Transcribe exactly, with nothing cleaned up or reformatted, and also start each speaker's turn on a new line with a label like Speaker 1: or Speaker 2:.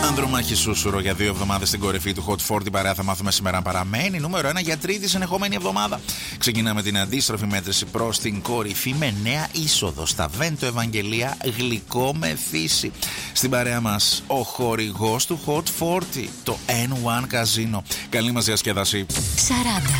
Speaker 1: Ανδρομάχη Σούσουρο για δύο εβδομάδες στην κορυφή του Hot φορτί. Παρέα θα μάθουμε σήμερα αν παραμένει νούμερο ένα για τρίτη συνεχόμενη εβδομάδα. Ξεκινάμε την αντίστροφη μέτρηση προς την κορυφή με νέα είσοδο στα Βέντο Ευαγγελία, γλυκό με φύση. Στην παρέα μας ο χορηγός του Hot φορτί, το N one Casino. Καλή μας διασκέδαση.
Speaker 2: σαράντα.